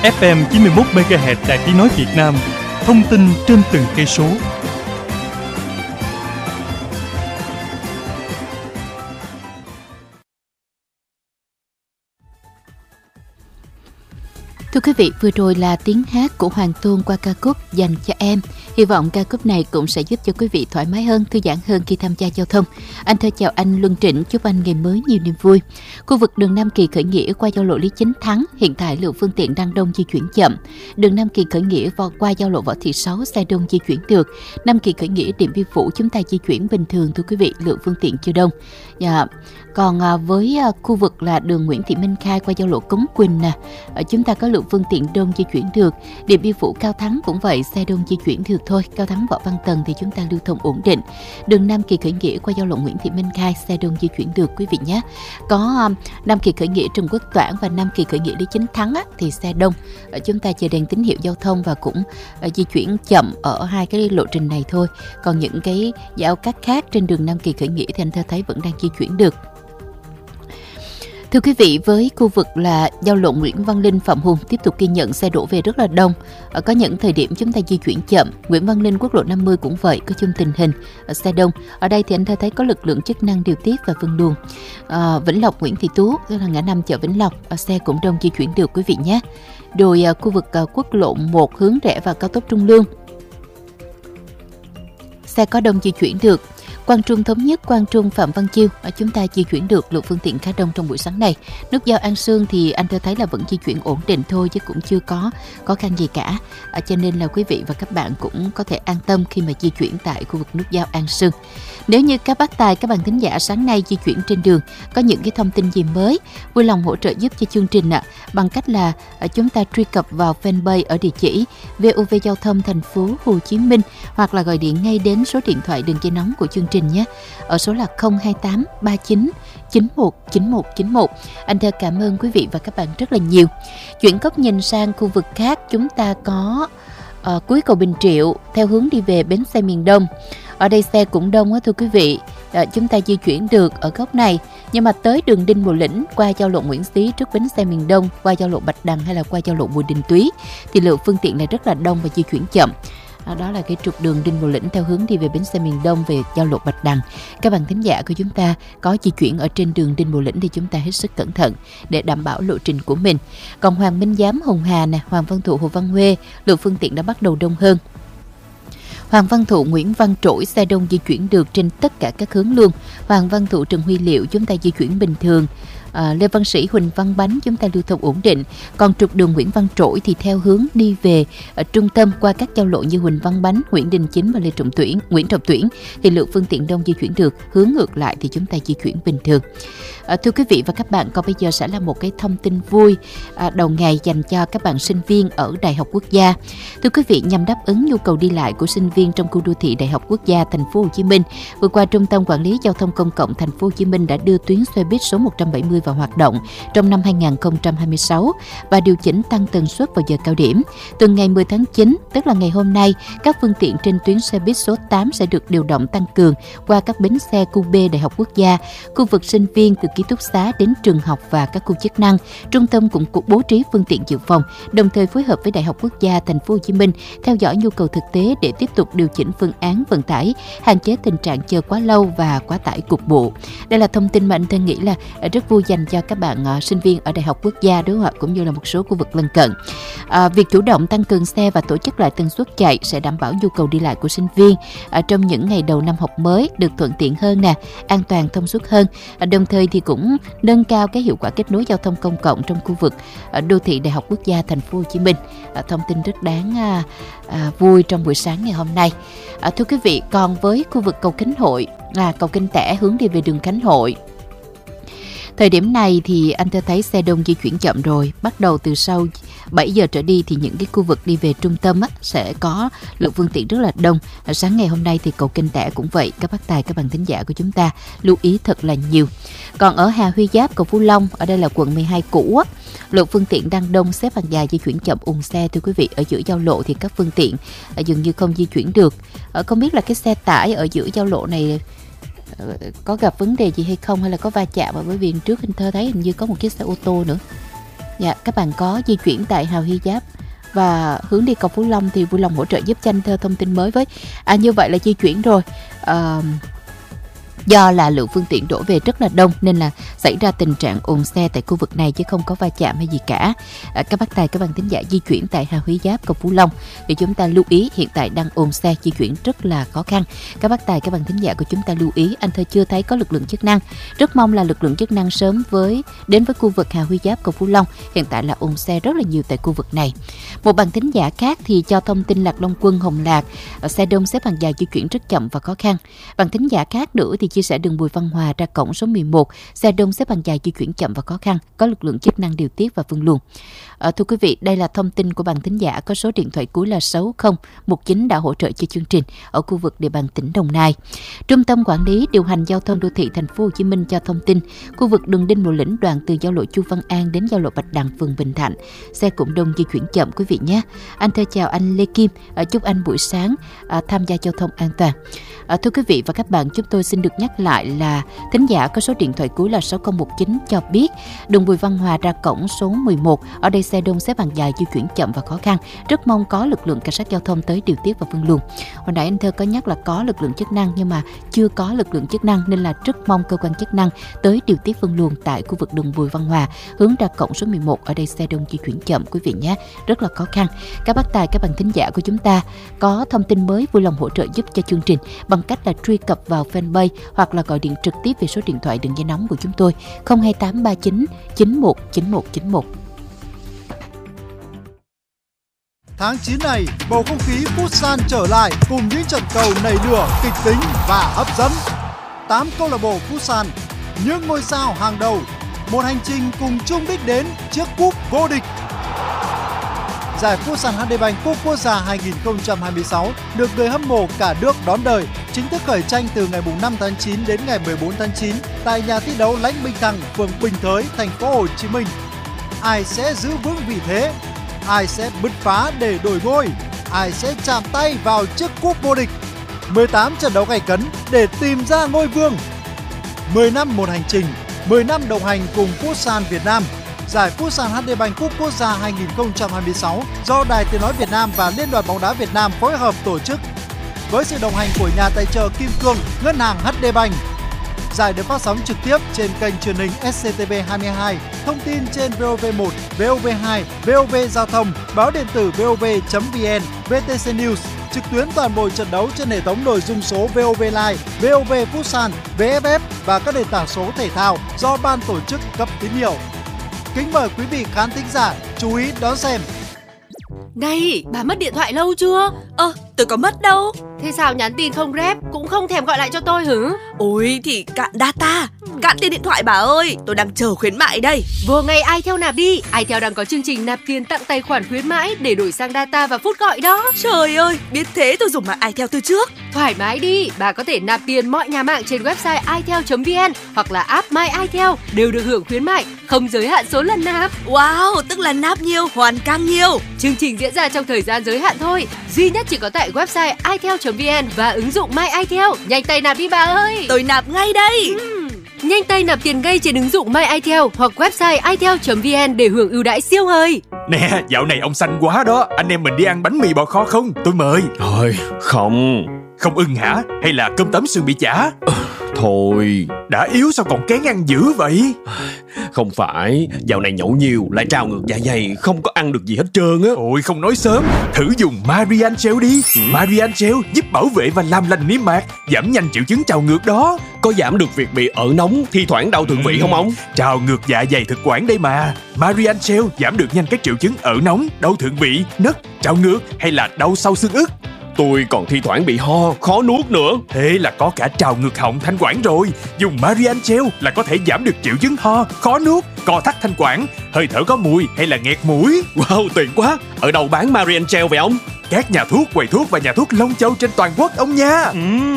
FM 91 MHz Đài Tiếng nói Việt Nam. Thông tin trên từng cây số. Thưa quý vị, vừa rồi là tiếng hát của Hoàng Tôn qua ca khúc Dành cho em. Hy vọng ca khúc này cũng sẽ giúp cho quý vị thoải mái hơn, thư giãn hơn khi tham gia giao thông. Anh thơ chào anh Luân Trịnh, chúc anh ngày mới nhiều niềm vui. Khu vực đường Nam Kỳ Khởi Nghĩa qua giao lộ Lý Chính Thắng, hiện tại lượng phương tiện đang đông di chuyển chậm. Đường Nam Kỳ Khởi Nghĩa qua giao lộ Võ Thị Sáu, xe đông di chuyển được. Nam Kỳ Khởi Nghĩa Điện Biên Phủ chúng ta di chuyển bình thường thưa quý vị, lượng phương tiện chưa đông. Còn với khu vực là đường Nguyễn Thị Minh Khai qua giao lộ Cống Quỳnh nè, chúng ta có lượng phương tiện đông di chuyển được. Điện Biên Phủ Cao Thắng cũng vậy, xe đông di chuyển được thôi. Cao Thắng Võ Văn Tần thì chúng ta lưu thông ổn định. Đường Nam Kỳ Khởi Nghĩa qua giao lộ Nguyễn Thị Minh Khai, xe đông di chuyển được quý vị nhé. Có Nam Kỳ Khởi Nghĩa Trần Quốc Toản và Nam Kỳ Khởi Nghĩa Lý Chính Thắng thì xe đông. Chúng ta chờ đèn tín hiệu giao thông và cũng di chuyển chậm ở hai cái lộ trình này thôi. Còn những cái giao cắt khác trên đường Nam Kỳ Khởi Nghĩa thì anh thấy vẫn đang di chuyển được. Thưa quý vị, với khu vực là giao lộ Nguyễn Văn Linh Phạm Hùng tiếp tục ghi nhận xe đổ về rất là đông. Có những thời điểm chúng ta di chuyển chậm. Nguyễn Văn Linh quốc lộ 50 cũng vậy, có chung tình hình xe đông. Ở đây thì anh thấy có lực lượng chức năng điều tiết và phân luồng. Vĩnh Lộc Nguyễn Thị Tú, tức là ngã 5 chợ Vĩnh Lộc, xe cũng đông di chuyển được quý vị nhé. Rồi khu vực quốc lộ 1 hướng rẽ vào cao tốc Trung Lương, xe có đông di chuyển được. Quang Trung Thống Nhất, Quang Trung Phạm Văn Chiêu, chúng ta di chuyển được, lượng phương tiện khá đông trong buổi sáng này. Nút giao An Sương thì anh thấy là vẫn di chuyển ổn định thôi chứ cũng chưa có khó khăn gì cả. Cho nên là quý vị và các bạn cũng có thể an tâm khi mà di chuyển tại khu vực nút giao An Sương. Nếu như các bác tài, các bạn thính giả sáng nay di chuyển trên đường có những cái thông tin gì mới, vui lòng hỗ trợ giúp cho chương trình bằng cách là chúng ta truy cập vào fanpage ở địa chỉ VOV Giao thông thành phố Hồ Chí Minh, hoặc là gọi điện ngay đến số điện thoại đường dây nóng của chương trình nhé, ở số là 028 39 91 91 91. Anh thơ cảm ơn quý vị và các bạn rất là nhiều. Chuyển góc nhìn sang khu vực khác, chúng ta có cuối cầu Bình Triệu theo hướng đi về bến xe miền Đông. Ở đây xe cũng đông thưa quý vị. Chúng ta di chuyển được ở góc này, nhưng mà tới đường Đinh Bộ Lĩnh qua giao lộ Nguyễn Xí trước bến xe miền Đông, qua giao lộ Bạch Đằng hay là qua giao lộ Bùi Đình Túy thì lượng phương tiện này rất là đông và di chuyển chậm. Đó là cái trục đường Đinh Bộ Lĩnh theo hướng đi về bến xe miền Đông về giao lộ Bạch Đằng. Các bạn thính giả của chúng ta có di chuyển ở trên đường Đinh Bộ Lĩnh thì chúng ta hết sức cẩn thận để đảm bảo lộ trình của mình. Còn Hoàng Minh Giám, Hồng Hà nè, Hoàng Văn Thụ, Hồ Văn Huê, lượng phương tiện đã bắt đầu đông hơn. Hoàng Văn Thụ, Nguyễn Văn Trỗi, xe đông di chuyển được trên tất cả các hướng luôn. Hoàng Văn Thụ, Trần Huy Liệu chúng ta di chuyển bình thường. Lê Văn Sĩ, Huỳnh Văn Bánh chúng ta lưu thông ổn định. Còn trục đường Nguyễn Văn Trỗi thì theo hướng đi về trung tâm qua các giao lộ như Huỳnh Văn Bánh, Nguyễn Đình Chính và Nguyễn Trọng Tuyển thì lượng phương tiện đông di chuyển được. Hướng ngược lại thì chúng ta di chuyển bình thường. Thưa quý vị và các bạn, còn bây giờ sẽ là một cái thông tin vui đầu ngày dành cho các bạn sinh viên ở Đại học Quốc gia. Thưa quý vị, nhằm đáp ứng nhu cầu đi lại của sinh viên trong khu đô thị Đại học Quốc gia Thành phố Hồ Chí Minh, vừa qua Trung tâm Quản lý Giao thông Công cộng Thành phố Hồ Chí Minh đã đưa tuyến xe buýt số 170 vào hoạt động trong năm 2026 và điều chỉnh tăng tần suất vào giờ cao điểm. Từ ngày 10 tháng 9, tức là ngày hôm nay, các phương tiện trên tuyến xe buýt số 8 sẽ được điều động tăng cường qua các bến xe khu B Đại học Quốc gia, khu vực sinh viên từ ký túc xá đến trường học và các khu chức năng. Trung tâm cũng bố trí phương tiện dự phòng, đồng thời phối hợp với Đại học Quốc gia Thành phố Hồ Chí Minh theo dõi nhu cầu thực tế để tiếp tục điều chỉnh phương án vận tải, hạn chế tình trạng chờ quá lâu và quá tải cục bộ. Đây là thông tin mà anh Thân nghĩ là rất vui dành cho các bạn sinh viên ở Đại học Quốc gia, đúng không ạ? Cũng như là một số khu vực lân cận. Việc chủ động tăng cường xe và tổ chức lại tần suất chạy sẽ đảm bảo nhu cầu đi lại của sinh viên trong những ngày đầu năm học mới được thuận tiện hơn nè, an toàn thông suốt hơn. Đồng thời thì cũng nâng cao cái hiệu quả kết nối giao thông công cộng trong khu vực đô thị Đại học Quốc gia Thành phố Hồ Chí Minh. Thông tin rất đáng vui trong buổi sáng ngày hôm nay. Thưa quý vị, còn với khu vực cầu Khánh Hội, cầu Kinh Tẻ hướng đi về đường Khánh Hội, thời điểm này thì anh thấy xe đông di chuyển chậm rồi. Bắt đầu từ sau 7 giờ trở đi thì những cái khu vực đi về trung tâm sẽ có lượng phương tiện rất là đông. Sáng ngày hôm nay thì cầu Kinh Tẻ cũng vậy. Các bác tài, các bạn thính giả của chúng ta lưu ý thật là nhiều. Còn ở Hà Huy Giáp, cầu Phú Long, ở đây là quận 12 cũ, lượng phương tiện đang đông, xếp hàng dài di chuyển chậm ùn xe. Thưa quý vị, ở giữa giao lộ thì các phương tiện dường như không di chuyển được. Không biết là cái xe tải ở giữa giao lộ này có gặp vấn đề gì hay không, hay là có va chạm, bởi vì trước anh Thơ thấy hình như có một chiếc xe ô tô nữa. Dạ, các bạn có di chuyển tại Hào Hy Giáp và hướng đi cầu Phú Long thì vui lòng hỗ trợ giúp cho anh Thơ thông tin mới với. Như vậy là di chuyển rồi. Do là lượng phương tiện đổ về rất là đông nên là xảy ra tình trạng ùn xe tại khu vực này chứ không có va chạm hay gì cả. Các bác tài, các bạn thính giả di chuyển tại Hà Huy Giáp, cầu Phú Long thì chúng ta lưu ý hiện tại đang ùn xe, di chuyển rất là khó khăn. Các bác tài, các bạn thính giả của chúng ta lưu ý, anh Thơ chưa thấy có lực lượng chức năng. Rất mong là lực lượng chức năng sớm đến với khu vực Hà Huy Giáp, cầu Phú Long. Hiện tại là ùn xe rất là nhiều tại khu vực này. Một bạn thính giả khác thì cho thông tin Lạc Long Quân, Hồng Lạc, xe đông xếp hàng dài di chuyển rất chậm và khó khăn. Bạn thính giả khác nữa thì chia sẻ đường Bùi Văn Hòa ra cổng số 11, xe đông xếp hàng dài di chuyển chậm và khó khăn, có lực lượng chức năng điều tiết và phân luồng. Thưa quý vị, đây là thông tin của bạn thính giả có số điện thoại cuối là 6019 đã hỗ trợ cho chương trình ở khu vực địa bàn tỉnh Đồng Nai. Trung tâm Quản lý Điều hành Giao thông Đô thị Thành phố Hồ Chí Minh cho thông tin khu vực đường Đinh Bộ Lĩnh đoạn từ giao lộ Chu Văn An đến giao lộ Bạch Đằng, phường Bình Thạnh, xe cũng đông, di chuyển chậm quý vị nhé. Anh Thơ chào anh Lê Kim, chúc anh buổi sáng tham gia giao thông an toàn. Thưa quý vị và các bạn, chúng tôi xin được nhắc lại là thính giả có số điện thoại cuối là 6019 cho biết đường Bùi Văn Hòa ra cổng số 11, ở đây xe đông xếp hàng dài di chuyển chậm và khó khăn, rất mong có lực lượng cảnh sát giao thông tới điều tiết và phân luồng. Hồi nãy anh Thơ có nhắc là có lực lượng chức năng nhưng mà chưa có lực lượng chức năng nên là rất mong cơ quan chức năng tới điều tiết phân luồng tại khu vực đường Bùi Văn Hòa hướng ra cổng số 11, ở đây xe đông di chuyển chậm quý vị nhé, rất là khó khăn. Các bác tài, các bạn thính giả của chúng ta có thông tin mới vui lòng hỗ trợ giúp cho chương trình bằng cách là truy cập vào fanpage hoặc là gọi điện trực tiếp về số điện thoại đường dây nóng của chúng tôi 02839 919191. Tháng 9 này, bầu không khí Futsal trở lại cùng những trận cầu nảy lửa, kịch tính và hấp dẫn. 8 câu lạc bộ Futsal, những ngôi sao hàng đầu, một hành trình cùng chung đích đến chiếc cúp vô địch. Giải Futsal HD Bank Cúp Quốc gia 2026 được người hâm mộ cả nước đón đời, chính thức khởi tranh từ ngày 5 tháng 9 đến ngày 14 tháng 9 tại nhà thi đấu Lãnh Minh Thăng, phường Bình Thới, thành phố Hồ Chí Minh. Ai sẽ giữ vững vị thế? Ai sẽ bứt phá để đổi ngôi? Ai sẽ chạm tay vào chiếc cúp vô địch? 18 trận đấu gay cấn để tìm ra ngôi vương. 10 năm một hành trình, 10 năm đồng hành cùng Futsal Việt Nam. Giải Futsal HD Bank Cúp Quốc gia 2026 do Đài Tiếng nói Việt Nam và Liên đoàn bóng đá Việt Nam phối hợp tổ chức. Với sự đồng hành của nhà tài trợ Kim Cương, Ngân hàng HD Bank. Giải được phát sóng trực tiếp trên kênh truyền hình SCTV22, thông tin trên VOV1, VOV2, VOV Giao thông, báo điện tử VOV.vn, VTC News, trực tuyến toàn bộ trận đấu trên hệ thống nội dung số VOV Live, VOV Futsal, VFF và các nền tảng số thể thao do ban tổ chức cấp tín hiệu. Kính mời quý vị khán thính giả chú ý đón xem. Này, bà mất điện thoại lâu chưa? Tôi có mất đâu. Thế sao nhắn tin không rep, cũng không thèm gọi lại cho tôi hử? Ôi thì cạn data, cạn tiền điện thoại bà ơi. Tôi đang chờ khuyến mại đây. Vô ngay iTel nạp đi. iTel đang có chương trình nạp tiền tặng tài khoản khuyến mãi để đổi sang data và phút gọi đó. Trời ơi, biết thế tôi dùng mạng iTel từ trước. Thoải mái đi, bà có thể nạp tiền mọi nhà mạng trên website itel.vn hoặc là app My iTel đều được hưởng khuyến mại, không giới hạn số lần nạp. Wow, tức là nạp nhiều, hoàn càng nhiều. Chương trình diễn ra trong thời gian giới hạn thôi, duy nhất chỉ có tại website itel.vn và ứng dụng My iTel. Nhanh tay nạp đi bà ơi. Tôi nạp ngay đây. Nhanh tay nạp tiền ngay trên ứng dụng My iTel hoặc website itel.vn để hưởng ưu đãi siêu hời. Nè, dạo này ông xanh quá đó. Anh em mình đi ăn bánh mì bò kho không? Tôi mời. Thôi, không. Không ưng hả? Hay là cơm tấm sườn bị chả? Thôi. Đã yếu sao còn kén ăn dữ vậy? Không phải, dạo này nhậu nhiều lại trào ngược dạ dày, không có ăn được gì hết trơn á. Ôi không nói sớm, thử dùng Marian Gel đi. Marian Gel giúp bảo vệ và làm lành niêm mạc, giảm nhanh triệu chứng trào ngược đó. Có giảm được việc bị ợ nóng, thi thoảng đau thượng vị không ông? Trào ngược dạ dày thực quản đây mà. Marian Gel giảm được nhanh các triệu chứng ợ nóng, đau thượng vị, nấc, trào ngược hay là đau sau xương ức. Tôi còn thi thoảng bị ho, khó nuốt nữa. Thế là có cả trào ngược họng, thanh quản rồi. Dùng Marian Gel là có thể giảm được triệu chứng ho, khó nuốt, co thắt thanh quản, hơi thở có mùi hay là nghẹt mũi. Wow, tuyệt quá. Ở đâu bán Marian Gel vậy ông? Các nhà thuốc, quầy thuốc và nhà thuốc Long Châu trên toàn quốc ông nha.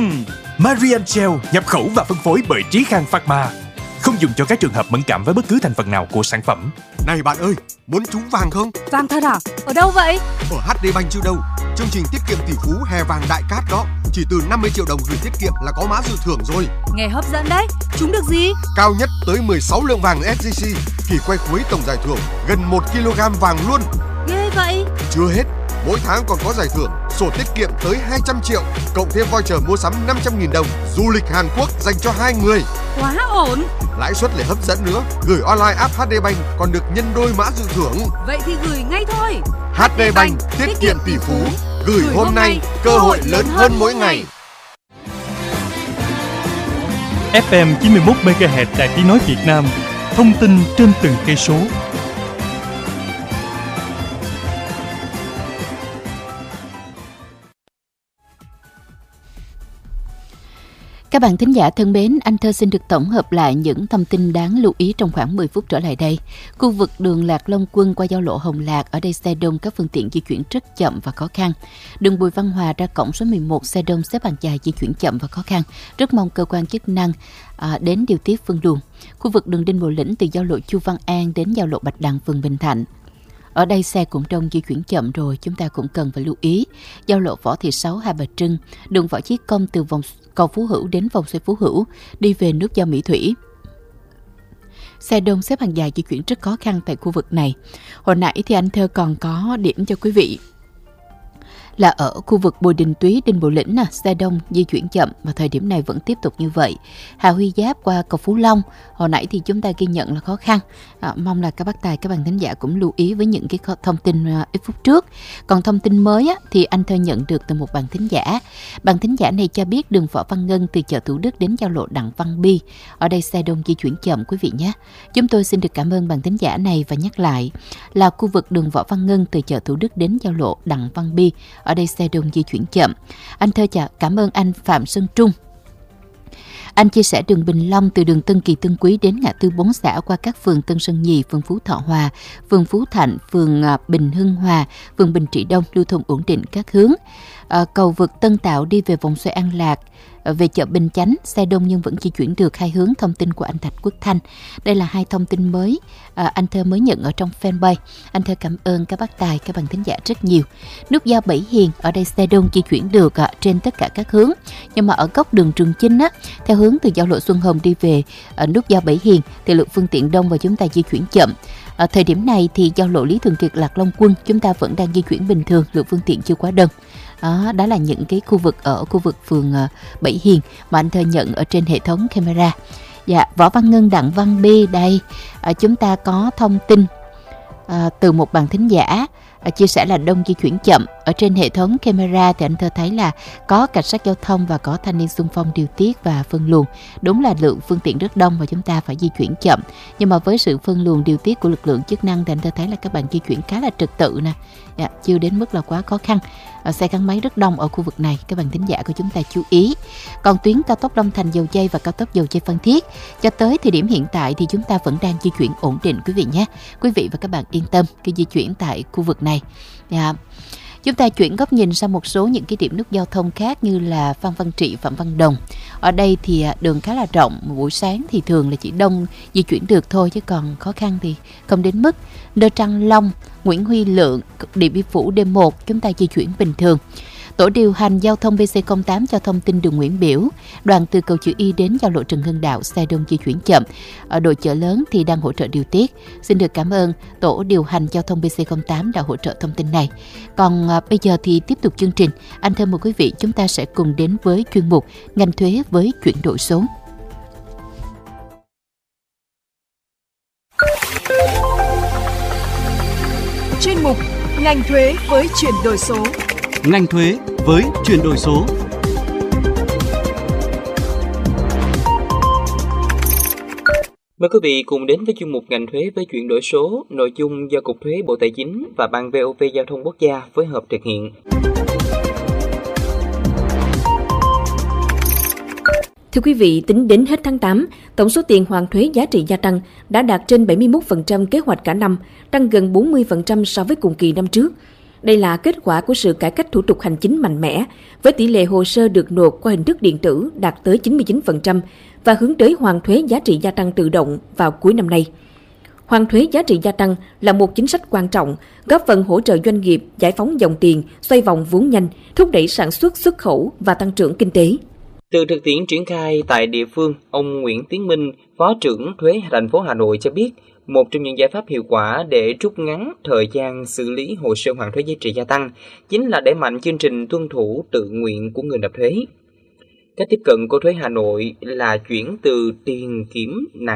Marian Gel nhập khẩu và phân phối bởi Trí Khang Pharma. Không dùng cho các trường hợp mẫn cảm với bất cứ thành phần nào của sản phẩm. Này bạn ơi, muốn trúng vàng không? Vàng thật à? Ở đâu vậy? Ở HD Bank chứ đâu. Chương trình tiết kiệm tỷ phú hè vàng đại cát đó. chỉ từ 50 triệu đồng gửi tiết kiệm là có mã dự thưởng rồi. Nghe hấp dẫn đấy. Trúng được gì? Cao nhất tới 16 lượng vàng SJC. Kỳ quay cuối tổng giải thưởng gần 1 kg vàng luôn. Ghê vậy. Chưa hết, mỗi tháng còn có giải thưởng sổ tiết kiệm tới 200 triệu, cộng thêm voucher mua sắm 500.000 đồng, du lịch Hàn Quốc dành cho 2 người. Quá ổn. Lãi suất lại hấp dẫn nữa, gửi online app HD Bank còn được nhân đôi mã dự thưởng. Vậy thì gửi ngay thôi. HD Bank, tiết kiệm tỷ phú, gửi hôm nay, cơ hội lớn hơn mỗi ngày. FM 91 MHz Đài Tiếng nói Việt Nam, thông tin trên từng cây số. Các bạn thính giả thân mến, anh Thơ xin được tổng hợp lại những thông tin đáng lưu ý trong khoảng 10 phút trở lại đây. Khu vực đường Lạc Long Quân qua giao lộ Hồng Lạc, ở đây xe đông, các phương tiện di chuyển rất chậm và khó khăn. Đường Bùi Văn Hòa ra cổng số 11, xe đông xếp hàng dài di chuyển chậm và khó khăn. Rất mong cơ quan chức năng đến điều tiết phân luồng. Khu vực đường Đinh Bộ Lĩnh từ giao lộ Chu Văn An đến giao lộ Bạch Đằng, phường Bình Thạnh. Ở đây xe cũng đông, di chuyển chậm rồi, chúng ta cũng cần phải lưu ý. Giao lộ Võ Thị Sáu, Hai Bà Trưng, đường Võ Chí Công từ vòng cầu Phú Hữu đến vòng xoay Phú Hữu, đi về nút giao Mỹ Thủy. Xe đông xếp hàng dài di chuyển rất khó khăn tại khu vực này. Hồi nãy thì anh Thơ còn có điểm cho quý vị là ở khu vực Bùi Đình Túy, Đinh Bộ Lĩnh, xe đông di chuyển chậm và thời điểm này vẫn tiếp tục như vậy. Hà Huy Giáp qua cầu Phú Long, hồi nãy thì chúng ta ghi nhận là khó khăn. Mong là các bác tài, các bạn thính giả cũng lưu ý với những cái thông tin ít phút trước. Còn thông tin mới thì anh Thơ nhận được từ một bạn thính giả. Bạn thính giả này cho biết đường Võ Văn Ngân từ chợ Thủ Đức đến giao lộ Đặng Văn Bi, ở đây xe đông di chuyển chậm quý vị nhé. Chúng tôi xin được cảm ơn bạn thính giả này và nhắc lại là khu vực đường Võ Văn Ngân từ chợ Thủ Đức đến giao lộ Đặng Văn Bi, ở đây xe đông di chuyển chậm. Anh Thơ cảm ơn anh Phạm Xuân Trung. Anh chia sẻ đường Bình Long từ đường Tân Kỳ Tân Quý đến ngã tư 4 xã qua các phường Tân Sơn Nhì, phường Phú Thọ Hòa, phường Phú Thạnh, phường Bình Hưng Hòa, phường Bình Trị Đông lưu thông ổn định các hướng. Cầu vực Tân Tạo đi về vòng xoay An Lạc, về chợ Bình Chánh, xe đông nhưng vẫn di chuyển được hai hướng. Thông tin của anh Thạch Quốc Thanh. Đây là hai thông tin mới anh Thơ mới nhận ở trong fanpage. Anh Thơ cảm ơn các bác tài, các bạn thính giả rất nhiều. Nút giao Bảy Hiền, ở đây xe đông di chuyển được trên tất cả các hướng. Nhưng mà ở góc đường Trường Chinh theo hướng từ giao lộ Xuân Hồng đi về nút giao Bảy Hiền thì lượng phương tiện đông và chúng ta di chuyển chậm. Thời điểm này thì giao lộ Lý Thường Kiệt, Lạc Long Quân chúng ta vẫn đang di chuyển bình thường, lượng phương tiện chưa quá đông. Đó là những cái khu vực ở khu vực phường Bảy Hiền mà anh Thơ nhận ở trên hệ thống camera. Dạ, Võ Văn Ngân, Đặng Văn Bi đây, chúng ta có thông tin từ một bạn thính giả chia sẻ là đông di chuyển chậm. Ở trên hệ thống camera thì anh Thơ thấy là có cảnh sát giao thông và có thanh niên xung phong điều tiết và phân luồng. Đúng là lượng phương tiện rất đông và chúng ta phải di chuyển chậm. Nhưng mà với sự phân luồng điều tiết của lực lượng chức năng thì anh Thơ thấy là các bạn di chuyển khá là trật tự nè. Dạ, chưa đến mức là quá khó khăn. Xe gắn máy rất đông ở khu vực này, các bạn thính giả của chúng ta chú ý. Còn tuyến cao tốc Long Thành Dầu Giây và cao tốc Dầu Giây Phan Thiết cho tới thời điểm hiện tại thì chúng ta vẫn đang di chuyển ổn định quý vị nhé. Quý vị và các bạn yên tâm khi di chuyển tại khu vực này. Dạ. Chúng ta chuyển góc nhìn sang một số những cái điểm nút giao thông khác như là Phan Văn Trị, Phạm Văn Đồng. Ở đây thì đường khá là rộng, buổi sáng thì thường là chỉ đông di chuyển được thôi, chứ còn khó khăn thì không đến mức. Nơ Trăng Long, Nguyễn Huy Lượng, Điện Biên Phủ D1 chúng ta di chuyển bình thường. Tổ điều hành giao thông BC08 cho thông tin đường Nguyễn Biểu, đoạn từ cầu Chữ Y đến giao lộ Trần Hưng Đạo, xe đông di chuyển chậm. Ở đội chợ lớn thì đang hỗ trợ điều tiết. Xin được cảm ơn tổ điều hành giao thông BC08 đã hỗ trợ thông tin này. Còn bây giờ thì tiếp tục chương trình, anh Thơ mời quý vị chúng ta sẽ cùng đến với chuyên mục ngành thuế với chuyển đổi số. Chuyên mục ngành thuế với chuyển đổi số. Ngành thuế với chuyển đổi số. Mời quý vị cùng đến với chuyên mục ngành thuế với chuyển đổi số, nội dung do Cục Thuế Bộ Tài chính và Ban VOV Giao thông Quốc gia phối hợp thực hiện. Thưa quý vị, tính đến hết tháng 8, tổng số tiền hoàn thuế giá trị gia tăng đã đạt trên 71% kế hoạch cả năm, tăng gần 40% so với cùng kỳ năm trước. Đây là kết quả của sự cải cách thủ tục hành chính mạnh mẽ, với tỷ lệ hồ sơ được nộp qua hình thức điện tử đạt tới 99% và hướng tới hoàn thuế giá trị gia tăng tự động vào cuối năm nay. Hoàn thuế giá trị gia tăng là một chính sách quan trọng, góp phần hỗ trợ doanh nghiệp giải phóng dòng tiền, xoay vòng vốn nhanh, thúc đẩy sản xuất, xuất khẩu và tăng trưởng kinh tế. Từ thực tiễn triển khai tại địa phương, ông Nguyễn Tiến Minh, Phó trưởng Thuế thành phố Hà Nội cho biết, một trong những giải pháp hiệu quả để rút ngắn thời gian xử lý hồ sơ hoàn thuế giá trị gia tăng chính là đẩy mạnh chương trình tuân thủ tự nguyện của người nộp thuế. Cách tiếp cận của Thuế Hà Nội là chuyển từ tiền kiểm nặng